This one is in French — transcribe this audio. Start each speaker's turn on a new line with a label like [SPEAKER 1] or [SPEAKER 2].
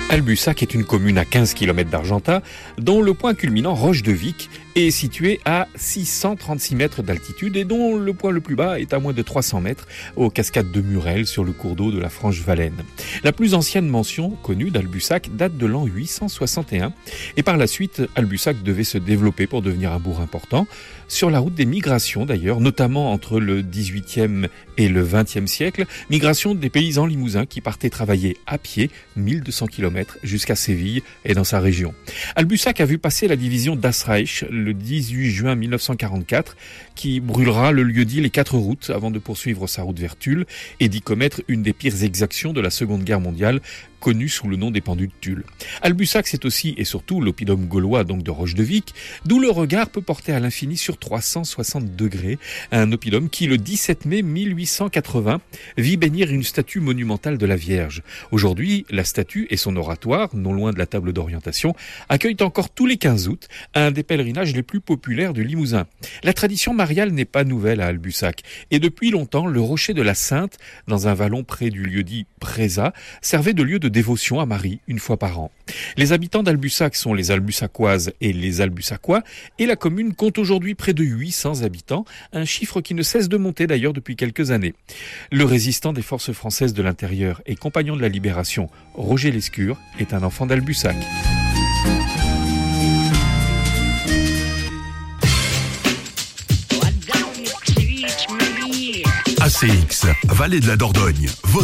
[SPEAKER 1] Albussac est une commune à 15 km d'Argentat, dont le point culminant Roche-de-Vic est situé à 636 mètres d'altitude et dont le point le plus bas est à moins de 300 mètres aux cascades de Murel sur le cours d'eau de la Franche-Valaine. La plus ancienne mention connue d'Albussac date de l'an 861 et par la suite, Albussac devait se développer pour devenir un bourg important sur la route des migrations d'ailleurs, notamment entre le 18e et le 20e siècle, migration des paysans limousins qui partaient travailler à pied 1200 km jusqu'à Séville et dans sa région. Albussac a vu passer la division d'Asreich le 18 juin 1944 qui brûlera le lieu-dit les 4 routes avant de poursuivre sa route vers Tulle et d'y commettre une des pires exactions de la Seconde Guerre mondiale connue sous le nom des pendus de Tulle. Albussac, c'est aussi et surtout l'oppidum gaulois donc de Roche-de-Vic, d'où le regard peut porter à l'infini sur 360 degrés, un oppidum qui, le 17 mai 1880, vit bénir une statue monumentale de la Vierge. Aujourd'hui, la statue et son oratoire, non loin de la table d'orientation, accueillent encore tous les 15 août un des pèlerinages les plus populaires du Limousin. La tradition mariale n'est pas nouvelle à Albussac, et depuis longtemps, le rocher de la Sainte, dans un vallon près du lieu-dit Prézat, servait de lieu de dévotion à Marie une fois par an. Les habitants d'Albussac sont les Albussacoises et les Albussacois, et la commune compte aujourd'hui près de 800 habitants, un chiffre qui ne cesse de monter d'ailleurs depuis quelques années. Le résistant des forces françaises de l'intérieur et compagnon de la libération, Roger Lescure, est un enfant d'Albussac.
[SPEAKER 2] ACX, Vallée de la Dordogne.